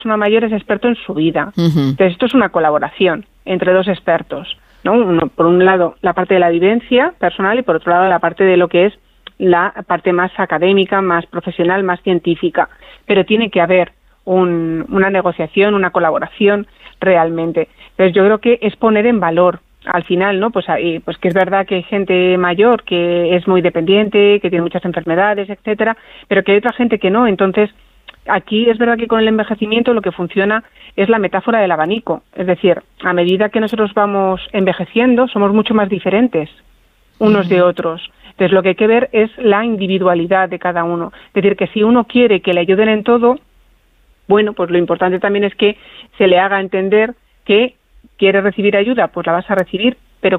persona mayor es experto en su vida. Uh-huh. Entonces, esto es una colaboración entre dos expertos, ¿no? Uno, por un lado, la parte de la vivencia personal y por otro lado, la parte de lo que es la parte más académica, más profesional, más científica. Pero tiene que haber una negociación, una colaboración realmente. Entonces, yo creo que es poner en valor al final, ¿no? Pues que es verdad que hay gente mayor que es muy dependiente, que tiene muchas enfermedades, etcétera, pero que hay otra gente que no. Entonces, aquí es verdad que con el envejecimiento lo que funciona es la metáfora del abanico. Es decir, a medida que nosotros vamos envejeciendo, somos mucho más diferentes unos de otros. Entonces, lo que hay que ver es la individualidad de cada uno. Es decir, que si uno quiere que le ayuden en todo, bueno, pues lo importante también es que se le haga entender que quiere recibir ayuda, pues la vas a recibir, pero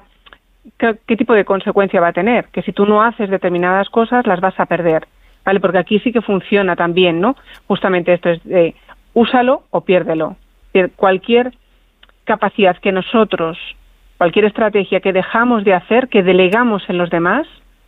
¿qué tipo de consecuencia va a tener? Que si tú no haces determinadas cosas, las vas a perder, ¿vale? Porque aquí sí que funciona también, ¿no? Justamente esto es de úsalo o piérdelo. Cualquier capacidad que nosotros, cualquier estrategia que dejamos de hacer, que delegamos en los demás,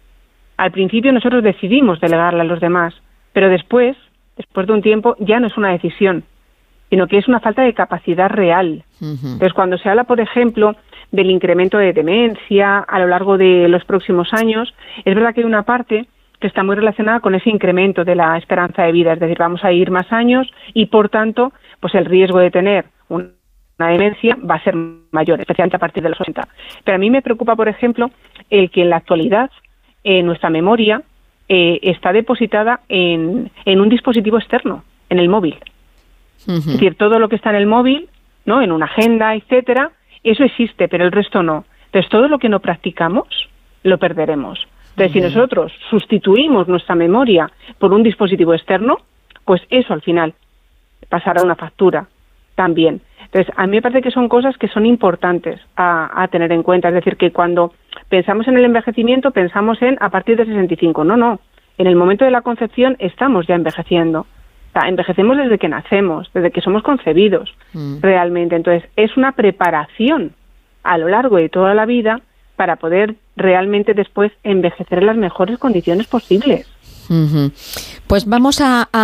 al principio nosotros decidimos delegarla a los demás, pero después de un tiempo, ya no es una decisión, sino que es una falta de capacidad real. Uh-huh. Entonces, cuando se habla, por ejemplo, del incremento de demencia a lo largo de los próximos años, es verdad que hay una parte que está muy relacionada con ese incremento de la esperanza de vida, es decir, vamos a ir más años y, por tanto, pues el riesgo de tener una demencia va a ser mayor, especialmente a partir de los 80. Pero a mí me preocupa, por ejemplo, el que en la actualidad nuestra memoria está depositada en un dispositivo externo, en el móvil. Uh-huh. Es decir, todo lo que está en el móvil, ¿no? En una agenda, etcétera, eso existe, pero el resto no. Entonces, todo lo que no practicamos, lo perderemos. Entonces, si nosotros sustituimos nuestra memoria por un dispositivo externo, pues eso al final pasará una factura también. Entonces, a mí me parece que son cosas que son importantes a tener en cuenta. Es decir, que cuando pensamos en el envejecimiento, pensamos a partir de 65. No. En el momento de la concepción estamos ya envejeciendo. O sea, envejecemos desde que nacemos, desde que somos concebidos, realmente. Entonces, es una preparación a lo largo de toda la vida para poder realmente después envejecer en las mejores condiciones posibles. Uh-huh. Pues vamos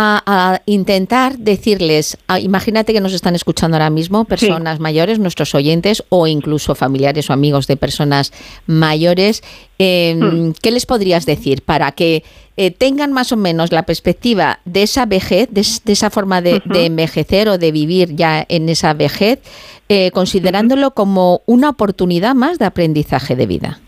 a intentar decirles, imagínate que nos están escuchando ahora mismo personas mayores, nuestros oyentes o incluso familiares o amigos de personas mayores, ¿qué les podrías decir para que tengan más o menos la perspectiva de esa vejez, de esa forma de envejecer o de vivir ya en esa vejez, considerándolo como una oportunidad más de aprendizaje de vida?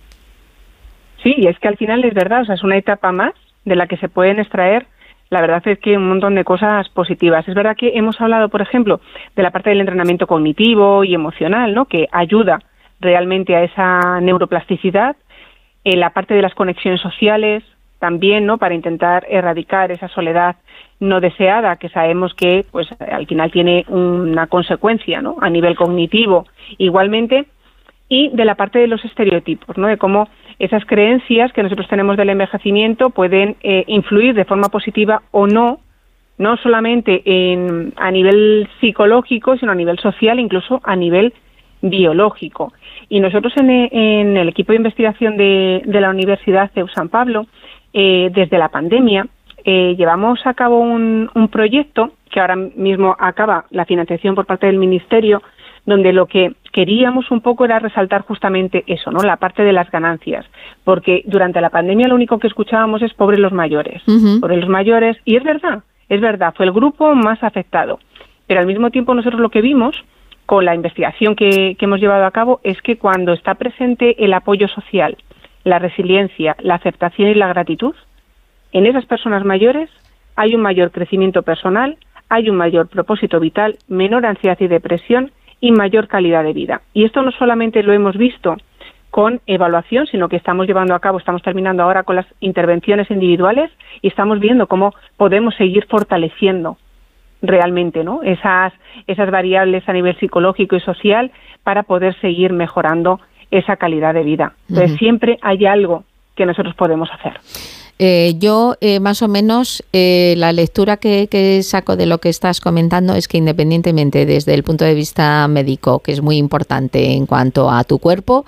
Sí, y es que al final es verdad, o sea, es una etapa más de la que se pueden extraer, la verdad es que un montón de cosas positivas. Es verdad que hemos hablado, por ejemplo, de la parte del entrenamiento cognitivo y emocional, ¿no? Que ayuda realmente a esa neuroplasticidad, la parte de las conexiones sociales también, ¿no? Para intentar erradicar esa soledad no deseada, que sabemos que pues al final tiene una consecuencia, ¿no? A nivel cognitivo igualmente, y de la parte de los estereotipos, ¿no? De cómo esas creencias que nosotros tenemos del envejecimiento pueden influir de forma positiva o no solamente a nivel psicológico, sino a nivel social, incluso a nivel biológico. Y nosotros en el equipo de investigación de la Universidad CEU San Pablo, desde la pandemia, llevamos a cabo un proyecto que ahora mismo acaba la financiación por parte del Ministerio, donde lo que queríamos un poco era resaltar justamente eso, ¿no? La parte de las ganancias, porque durante la pandemia lo único que escuchábamos es pobres los mayores, pobres los mayores, y es verdad, fue el grupo más afectado, pero al mismo tiempo nosotros lo que vimos con la investigación que hemos llevado a cabo es que cuando está presente el apoyo social, la resiliencia, la aceptación y la gratitud, en esas personas mayores hay un mayor crecimiento personal, hay un mayor propósito vital, menor ansiedad y depresión, y mayor calidad de vida. Y esto no solamente lo hemos visto con evaluación, sino que estamos terminando ahora con las intervenciones individuales y estamos viendo cómo podemos seguir fortaleciendo realmente, ¿no? esas variables a nivel psicológico y social para poder seguir mejorando esa calidad de vida. Entonces, siempre hay algo que nosotros podemos hacer. Yo más o menos la lectura que saco de lo que estás comentando es que independientemente desde el punto de vista médico, que es muy importante en cuanto a tu cuerpo,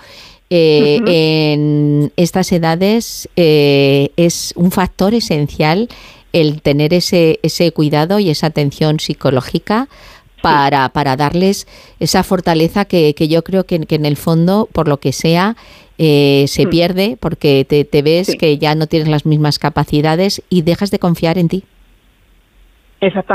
en estas edades es un factor esencial el tener ese cuidado y esa atención psicológica para darles esa fortaleza que yo creo que en el fondo, por lo que sea, se pierde porque te ves que ya no tienes las mismas capacidades y dejas de confiar en ti. Exactamente.